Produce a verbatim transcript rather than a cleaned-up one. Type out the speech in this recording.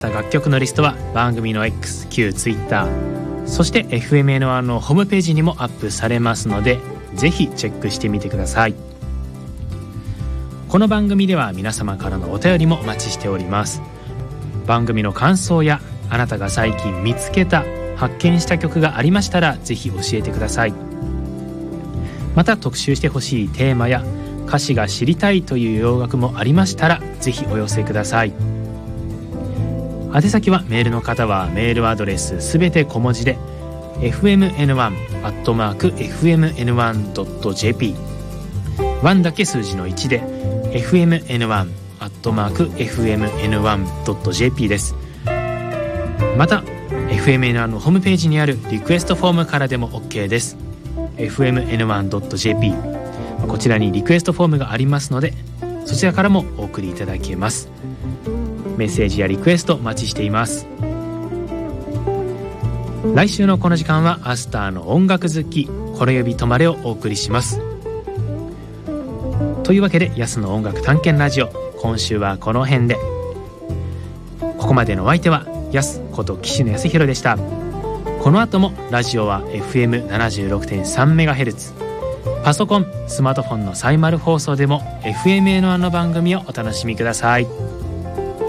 楽曲のリストは番組の X、旧 Twitter、そして エフエムエヌワン のホームページにもアップされますので、ぜひチェックしてみてください。この番組では皆様からのお便りもお待ちしております。番組の感想やあなたが最近見つけた、発見した曲がありましたらぜひ教えてください。また特集してほしいテーマや歌詞が知りたいという洋楽もありましたらぜひお寄せください。宛先はメールの方はメールアドレスすべて小文字で エフエムエヌワン アットマーク エフエムエヌワン ドット ジェーピー ワンだけ数字のいちで エフエムエヌワン アットマーク エフエムエヌワン ドット ジェーピー です。また エフエムエヌワン のホームページにあるリクエストフォームからでも OK です。 エフエムエヌワン ドット ジェーピー、 こちらにリクエストフォームがありますので、そちらからもお送りいただけます。メッセージやリクエストお待ちしています。来週のこの時間はアスターの音楽好きこの指止まれをお送りします。というわけで、ヤスの音楽探検ラジオ、今週はこの辺で。ここまでのお相手はヤスこと岸野康弘でした。この後もラジオは エフエムななじゅうろくてんさんメガヘルツ、パソコン、スマートフォンのサイマル放送でも エフエムエヌワン の番組をお楽しみください。